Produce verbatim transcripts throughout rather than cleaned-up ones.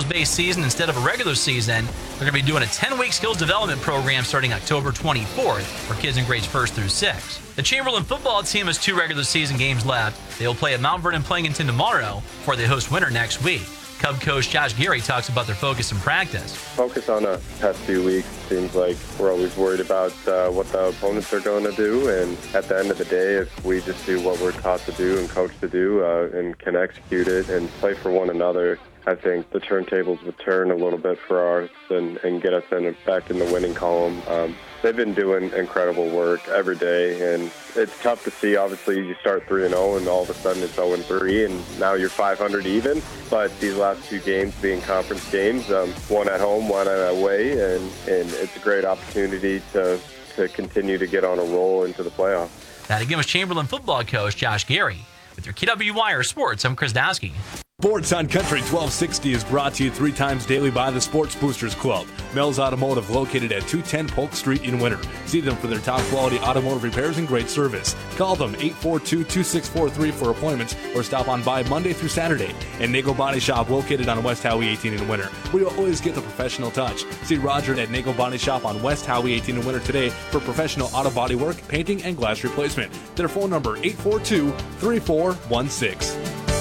skills-based season instead of a regular season. They're going to be doing a ten-week skills development program starting October twenty-fourth for kids in grades first through six. The Chamberlain football team has two regular season games left. They will play at Mount Vernon Plankinton tomorrow before they host Winter next week. Cub coach Josh Geary talks about their focus in practice. Focus on the past few weeks. Seems like we're always worried about uh, what the opponents are going to do. And at the end of the day, if we just do what we're taught to do and coached to do uh, and can execute it and play for one another, I think the turntables would turn a little bit for us and, and get us in, back in the winning column. Um, they've been doing incredible work every day, and it's tough to see. Obviously, you start three and oh, and all of a sudden it's oh and three, and now you're five hundred even. But these last two games being conference games, um, one at home, one away, and, and it's a great opportunity to, to continue to get on a roll into the playoffs. That again was Chamberlain football coach Josh Geary. With your K W Wire Sports, I'm Chris Dowski. Sports on Country twelve sixty is brought to you three times daily by the Sports Boosters Club. Mel's Automotive, located at two ten Polk Street in Winter. See them for their top-quality automotive repairs and great service. Call them eight four two, two six four three for appointments or stop on by Monday through Saturday. And Nagel Body Shop, located on West Howey eighteen in Winter, where you'll always get the professional touch. See Roger at Nagel Body Shop on West Howey eighteen in Winter today for professional auto body work, painting, and glass replacement. Their phone number, eight four two, three four one six.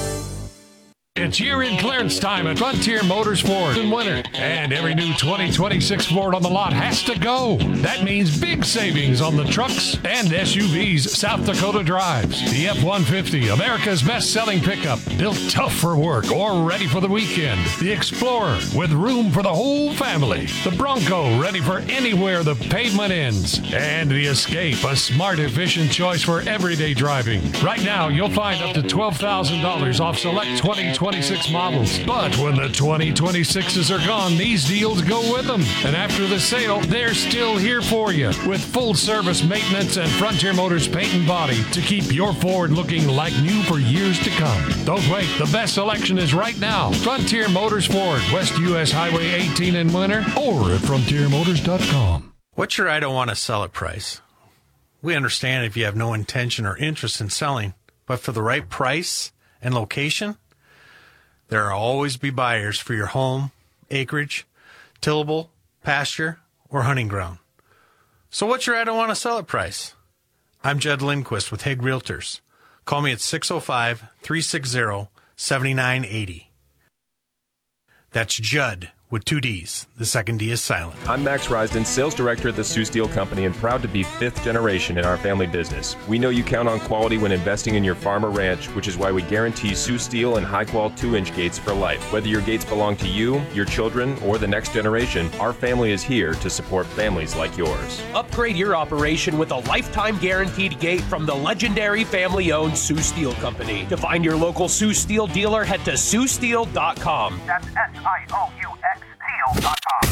It's year-end clearance time at Frontier Motors Ford in Winter. And every new twenty twenty-six Ford on the lot has to go. That means big savings on the trucks and S U Vs South Dakota drives. The F one fifty, America's best-selling pickup, built tough for work or ready for the weekend. The Explorer, with room for the whole family. The Bronco, ready for anywhere the pavement ends. And the Escape, a smart, efficient choice for everyday driving. Right now, you'll find up to twelve thousand dollars off select twenty twenty-six models. But when the twenty twenty-sixes are gone, these deals go with them. And after the sale, they're still here for you with full service maintenance and Frontier Motors paint and body to keep your Ford looking like new for years to come. Don't wait. The best selection is right now. Frontier Motors Ford, West U S Highway eighteen in Winter, or at frontier motors dot com. What's your I don't want to sell it price? We understand if you have no intention or interest in selling, but for the right price and location, there will always be buyers for your home, acreage, tillable, pasture, or hunting ground. So what's your I don't want to sell it price? I'm Judd Lindquist with Hague Realtors. Call me at six oh five, three six zero, seven nine eight zero. That's Judd with two D's. The second D is silent. I'm Max Risden, sales director at the Sioux Steel Company, and proud to be fifth generation in our family business. We know you count on quality when investing in your farm or ranch, which is why we guarantee Sioux Steel and high-quality two-inch gates for life. Whether your gates belong to you, your children, or the next generation, our family is here to support families like yours. Upgrade your operation with a lifetime guaranteed gate from the legendary family-owned Sioux Steel Company. To find your local Sioux Steel dealer, head to sioux steel dot com. That's S I O U X steel dot com.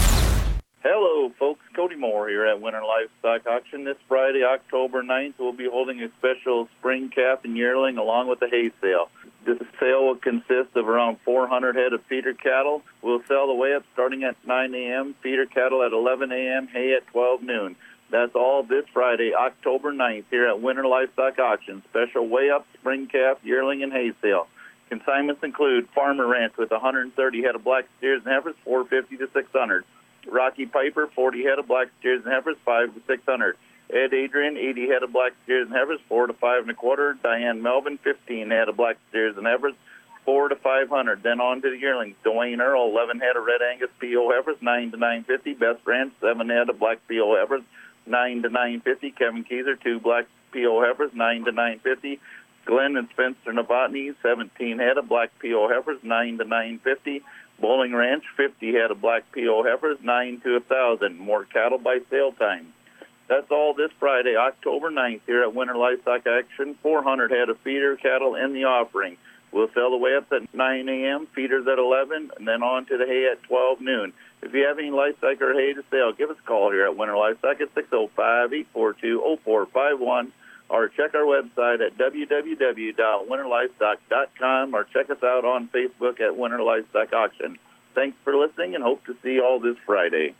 Hello, folks. Cody Moore here at Winter Livestock Auction. This Friday, October ninth, we'll be holding a special spring calf and yearling along with the hay sale. This sale will consist of around four hundred head of feeder cattle. We'll sell the weigh-up starting at nine a.m., feeder cattle at eleven a.m., hay at twelve noon. That's all this Friday, October ninth, here at Winter Livestock Auction. Special weigh-up, spring calf, yearling, and hay sale. Consignments include Farmer Ranch with one hundred thirty head of black steers and heifers, four fifty to six hundred. Rocky Piper, forty head of black steers and heifers, five to six hundred. Ed Adrian, eighty head of black steers and heifers, four to five and a quarter. Diane Melvin, fifteen head of black steers and heifers, four to five hundred. Then on to the yearlings. Dwayne Earl, eleven head of red Angus P O heifers, nine to nine fifty. Best Ranch, seven head of black P O heifers, nine to nine fifty. Kevin Keyser, two black P O heifers, nine to nine fifty. Glenn and Spencer Novotny, seventeen head of black P O heifers, nine to nine fifty. Bowling Ranch, fifty head of black P O heifers, nine to one thousand. More cattle by sale time. That's all this Friday, October ninth, here at Winter Livestock Action. four hundred head of feeder cattle in the offering. We'll sell the weigh-ups at nine a.m., feeders at eleven, and then on to the hay at twelve noon. If you have any livestock or hay to sell, give us a call here at Winter Livestock at six oh five, eight four two, oh four five one. Or check our website at w w w dot winter livestock dot com or check us out on Facebook at Winter Livestock Auction. Thanks for listening and hope to see you all this Friday.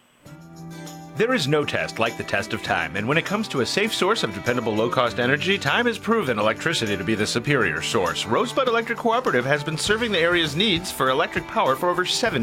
There is no test like the test of time, and when it comes to a safe source of dependable low-cost energy, time has proven electricity to be the superior source. Rosebud Electric Cooperative has been serving the area's needs for electric power for over seven